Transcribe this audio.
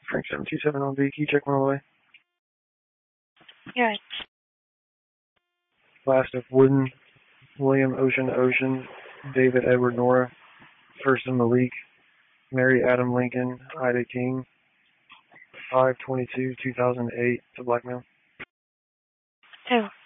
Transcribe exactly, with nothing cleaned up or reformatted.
Frank seven two seven on B. Can you check my way? Yeah. Last of Wooden, William Ocean Ocean, David Edward Nora, First in Malik, Mary Adam Lincoln, Ida King, five twenty-two two thousand eight to blackmail. Who?